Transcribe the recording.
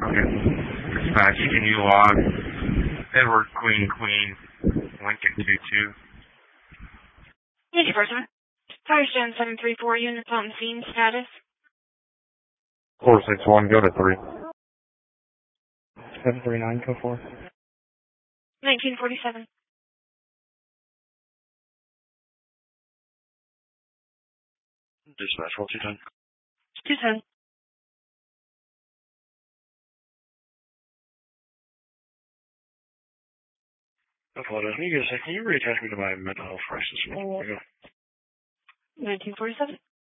Okay. Dispatch, can you log Edward Queen Lincoln 22? Thank you, person. Firestone 734 units on scene. Status? 461, go to 3. 739, go 4. 1947. Dispatch, roll 210. 210. I apologize. Can you get a second? Can you reattach me to my mental health crisis? 1947.